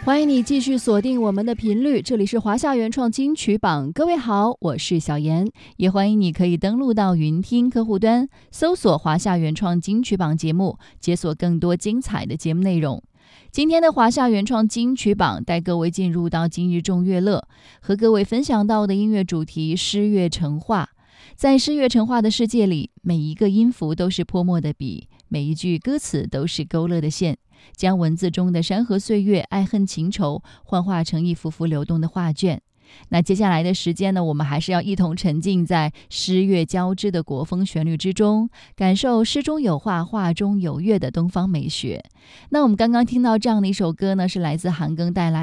欢迎你继续锁定我们的频率，这里是华夏原创金曲榜。各位好，我是小妍，也欢迎你可以登录到云听客户端，搜索华夏原创金曲榜节目，解锁更多精彩的节目内容。今天的华夏原创金曲榜带各位进入到今日众乐乐，和各位分享到的音乐主题诗乐成画。在诗乐成画的世界里，每一个音符都是泼墨的笔，每一句歌词都是勾勒的线，将文字中的山河岁月、爱恨情仇幻化成一幅幅流动的画卷。那接下来的时间呢，我们还是要一同沉浸在诗乐交织的国风旋律之中，感受诗中有画，画中有乐的东方美学。那我们刚刚听到这样的一首歌呢，是来自韩庚带来